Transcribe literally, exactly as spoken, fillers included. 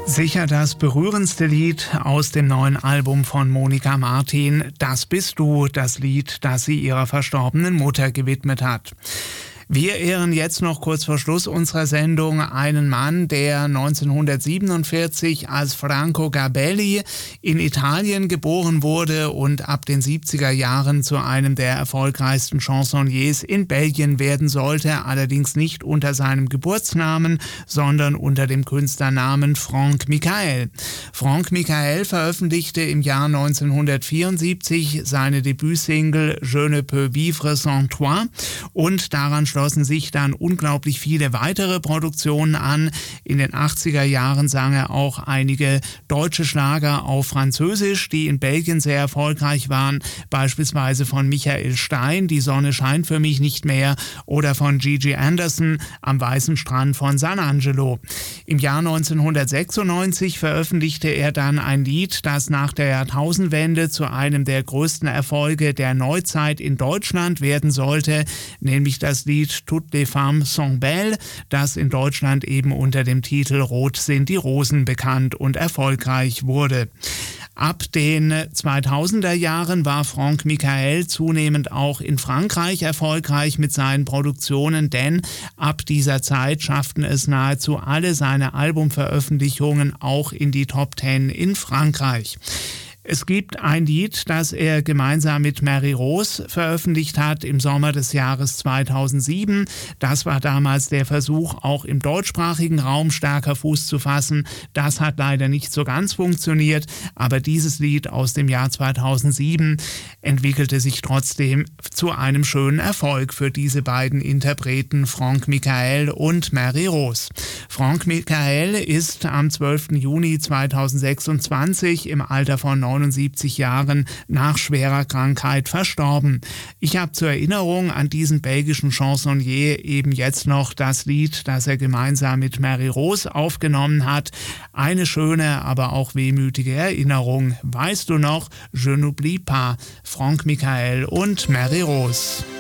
Sicher das berührendste Lied aus dem neuen Album von Monika Martin, Das bist du, das Lied, das sie ihrer verstorbenen Mutter gewidmet hat. Wir ehren jetzt noch kurz vor Schluss unserer Sendung einen Mann, der neunzehnhundertsiebenundvierzig als Franco Gabelli in Italien geboren wurde und ab den siebziger Jahren zu einem der erfolgreichsten Chansonniers in Belgien werden sollte, allerdings nicht unter seinem Geburtsnamen, sondern unter dem Künstlernamen Franck Michael. Franck Michael veröffentlichte im Jahr neunzehnhundertvierundsiebzig seine Debütsingle Je ne peux vivre sans toi und daran schlossen sich dann unglaublich viele weitere Produktionen an. In den achtziger Jahren sang er auch einige deutsche Schlager auf Französisch, die in Belgien sehr erfolgreich waren, beispielsweise von Michael Stein, Die Sonne scheint für mich nicht mehr, oder von Gigi Anderson, Am weißen Strand von San Angelo. Im Jahr neunzehnhundertsechsundneunzig veröffentlichte er dann ein Lied, das nach der Jahrtausendwende zu einem der größten Erfolge der Neuzeit in Deutschland werden sollte, nämlich das Lied Toutes les femmes sont belles, das in Deutschland eben unter dem Titel Rot sind die Rosen bekannt und erfolgreich wurde. Ab den zweitausender Jahren war Franck Michael zunehmend auch in Frankreich erfolgreich mit seinen Produktionen, denn ab dieser Zeit schafften es nahezu alle seine Albumveröffentlichungen auch in die Top Ten in Frankreich. Es gibt ein Lied, das er gemeinsam mit Mary Rose veröffentlicht hat im Sommer des Jahres zweitausendsieben. Das war damals der Versuch, auch im deutschsprachigen Raum stärker Fuß zu fassen. Das hat leider nicht so ganz funktioniert, aber dieses Lied aus dem Jahr zweitausendsieben entwickelte sich trotzdem zu einem schönen Erfolg für diese beiden Interpreten, Franck Michael und Mary Rose. Franck Michael ist am zwölften Juni zweitausendsechsundzwanzig im Alter von neunundsiebzig Jahren nach schwerer Krankheit verstorben. Ich habe zur Erinnerung an diesen belgischen Chansonnier eben jetzt noch das Lied, das er gemeinsam mit Mary Rose aufgenommen hat. Eine schöne, aber auch wehmütige Erinnerung. Weißt du noch, Je n'oublie pas, Franck Michael und Mary Rose.